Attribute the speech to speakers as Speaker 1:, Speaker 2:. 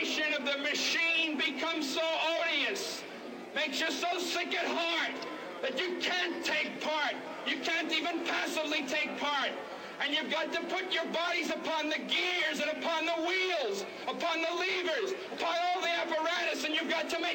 Speaker 1: vibration of the machine becomes so odious, makes you so sick at heart that you can't take part. You can't even passively take part. And you've got to put your bodies upon the gears and upon the wheels, upon the levers, upon all the apparatus, and you've got to make